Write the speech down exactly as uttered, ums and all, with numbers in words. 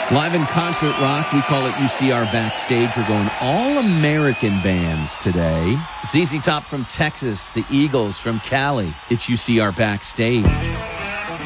Live in concert rock, we call it U C R Backstage. We're going all-American bands today. Z Z Top from Texas, the Eagles from Cali. It's U C R Backstage.